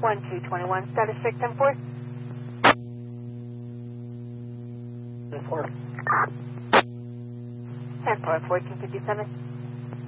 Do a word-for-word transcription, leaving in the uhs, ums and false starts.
one two two one, status check ten four. ten four. ten four, fourteen fifty-seven.